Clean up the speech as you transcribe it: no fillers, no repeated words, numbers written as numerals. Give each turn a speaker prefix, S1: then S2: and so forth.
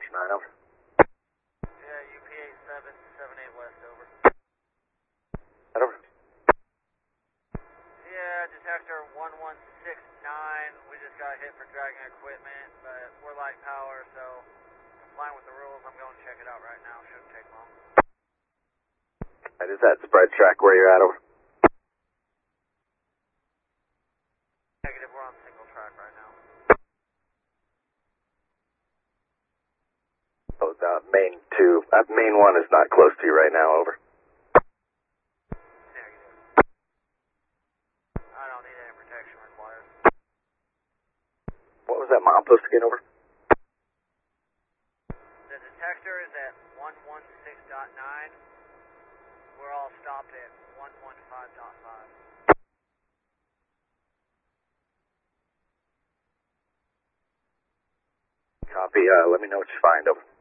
S1: 9, over.
S2: Yeah, UP8778 West, over.
S1: Right, over.
S2: Yeah, detector 1169. We just got hit for dragging equipment, but we're light power, so complying with the rules. I'm going to check it out right now. Shouldn't take long.
S1: Right, is that spread track where you're at, over?
S2: Negative, we're on single track right now.
S1: Oh, main 2. Main 1 is not close to you right now, over.
S2: Negative. I don't need any protection required.
S1: What was that mile post again, over?
S2: The detector is at 116.9. We're all stopped at 115.5.
S1: Copy, let me know what you find, over.